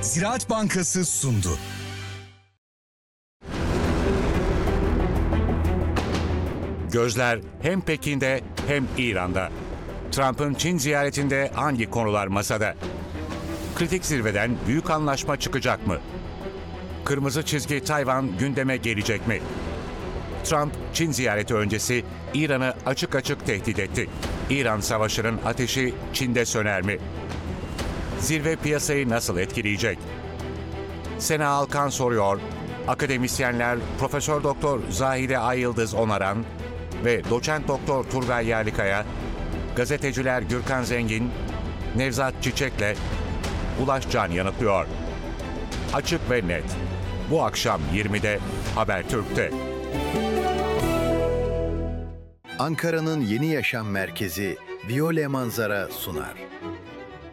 Ziraat Bankası sundu. Gözler hem Pekin'de hem İran'da. Trump'ın Çin ziyaretinde hangi konular masada? Kritik zirveden büyük anlaşma çıkacak mı? Kırmızı çizgi Tayvan gündeme gelecek mi? Trump, Çin ziyareti öncesi İran'ı açık açık tehdit etti. İran savaşının ateşi Çin'de söner mi? Zirve piyasayı nasıl etkileyecek? Sena Alkan soruyor. Akademisyenler Profesör Doktor Zahide Ayıldız Onaran ve Doçent Doktor Turgay Yerlikaya, gazeteciler Gürkan Zengin, Nevzat Çiçek'le Ulaş Can yanıtlıyor. Açık ve net. Bu akşam 20'de Habertürk'te. Ankara'nın yeni yaşam merkezi Viyole Manzara sunar.